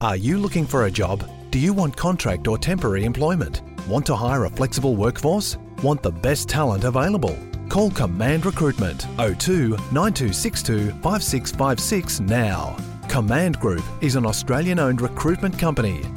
Are you looking for a job? Do you want contract or temporary employment? Want to hire a flexible workforce? Want the best talent available? Call Command Recruitment 02 9262 5656 now. Command Group is an Australian-owned recruitment company